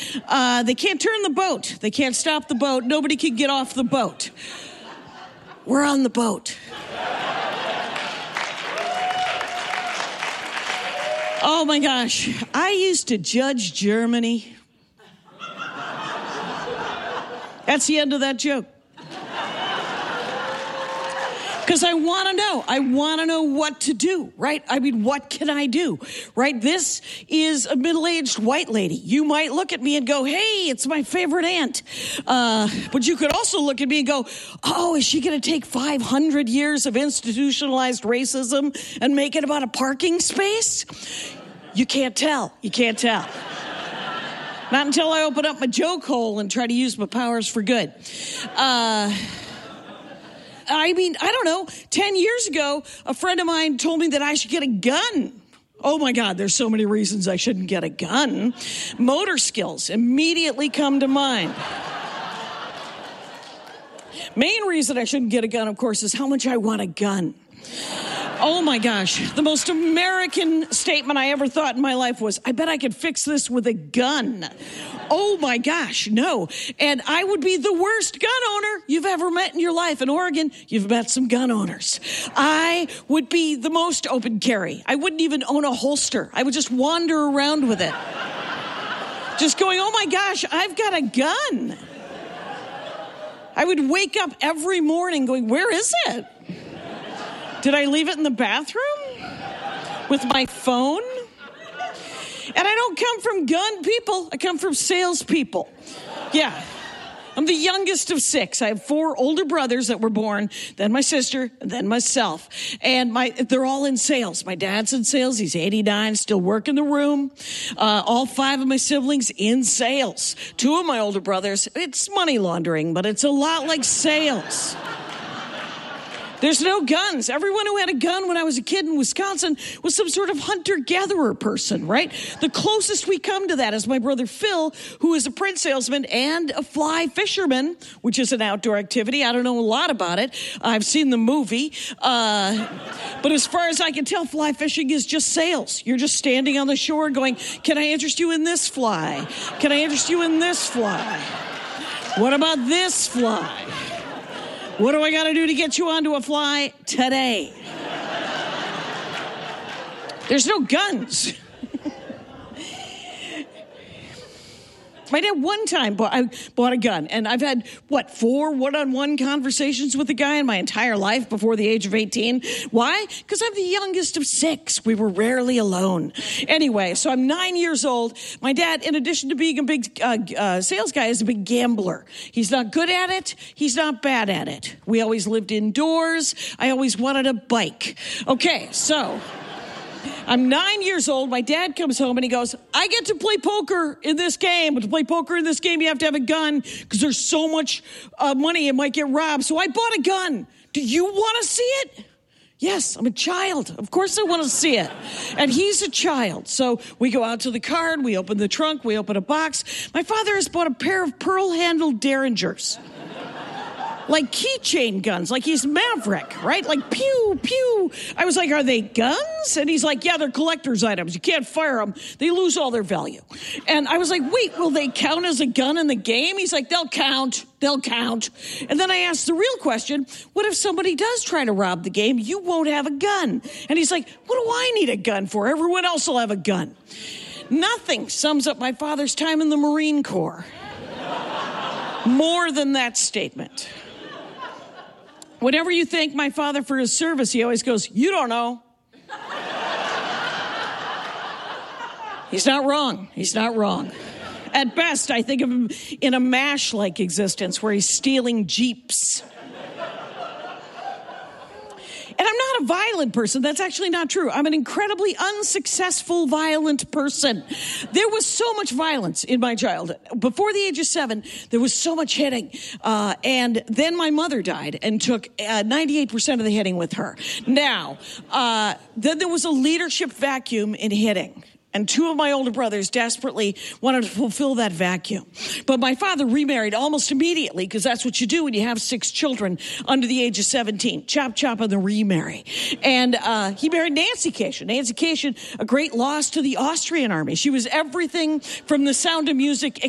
They can't turn the boat. They can't stop the boat. Nobody can get off the boat. We're on the boat. Oh my gosh. I used to judge Germany. That's the end of that joke. Because I want to know. I want to know what to do, right? I mean, what can I do, right? This is a middle-aged white lady. You might look at me and go, hey, it's my favorite aunt. But you could also look at me and go, oh, is she going to take 500 years of institutionalized racism and make it about a parking space? You can't tell. You can't tell. Not until I open up my joke hole and try to use my powers for good. I mean, I don't know, 10 years ago, a friend of mine told me that I should get a gun. Oh my God, there's so many reasons I shouldn't get a gun. Motor skills immediately come to mind. Main reason I shouldn't get a gun, of course, is how much I want a gun. Oh my gosh, the most American statement I ever thought in my life was, I bet I could fix this with a gun. Oh my gosh, no. And I would be the worst gun owner you've ever met in your life. In Oregon, you've met some gun owners. I would be the most open carry. I wouldn't even own a holster. I would just wander around with it. Just going, oh my gosh, I've got a gun. I would wake up every morning going, where is it? Did I leave it in the bathroom with my phone? And I don't come from gun people. I come from salespeople. Yeah. I'm the youngest of 6. I have 4 older brothers that were born, then my sister, and then myself. And they're all in sales. My dad's in sales. He's 89, still working the room. All 5 of my siblings in sales. 2 of my older brothers, it's money laundering, but it's a lot like sales. There's no guns. Everyone who had a gun when I was a kid in Wisconsin was some sort of hunter-gatherer person, right? The closest we come to that is my brother Phil, who is a print salesman and a fly fisherman, which is an outdoor activity. I don't know a lot about it. I've seen the movie. But as far as I can tell, fly fishing is just sales. You're just standing on the shore going, can I interest you in this fly? Can I interest you in this fly? What about this fly? What do I got to do to get you onto a fly today? There's no guns. My dad one time bought a gun, and I've had, 4 one-on-one conversations with the guy in my entire life before the age of 18. Why? Because I'm the youngest of 6. We were rarely alone. Anyway, so I'm 9 years old. My dad, in addition to being a big sales guy, is a big gambler. He's not good at it. He's not bad at it. We always lived indoors. I always wanted a bike. Okay, so I'm 9 years old. My dad comes home and he goes, I get to play poker in this game. But to play poker in this game, you have to have a gun because there's so much money it might get robbed. So I bought a gun. Do you want to see it? Yes, I'm a child. Of course I want to see it. And he's a child. So we go out to the card. We open the trunk. We open a box. My father has bought a pair of pearl-handled Derringers. Like keychain guns, like he's Maverick, right? Like pew, pew. I was like, are they guns? And he's like, yeah, they're collector's items. You can't fire them. They lose all their value. And I was like, wait, will they count as a gun in the game? He's like, they'll count. They'll count. And then I asked the real question, what if somebody does try to rob the game? You won't have a gun. And he's like, what do I need a gun for? Everyone else will have a gun. Nothing sums up my father's time in the Marine Corps more than that statement. Whenever you thank my father for his service, he always goes, you don't know. He's not wrong. He's not wrong. At best, I think of him in a MASH-like existence where he's stealing Jeeps. And I'm not a violent person. That's actually not true. I'm an incredibly unsuccessful, violent person. There was so much violence in my childhood. Before the age of 7, there was so much hitting. And then my mother died and took 98% of the hitting with her. Now, then there was a leadership vacuum in hitting. And 2 of my older brothers desperately wanted to fulfill that vacuum. But my father remarried almost immediately, because that's what you do when you have 6 children under the age of 17. Chop, chop on the remarry. And he married Nancy Kashian. Nancy Kashian, a great loss to the Austrian army. She was everything from The Sound of Music